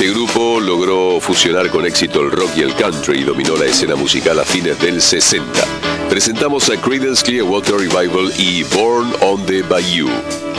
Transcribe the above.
Este grupo logró fusionar con éxito el rock y el country y dominó la escena musical a fines del 60. Presentamos a Creedence Clearwater Revival y Born on the Bayou.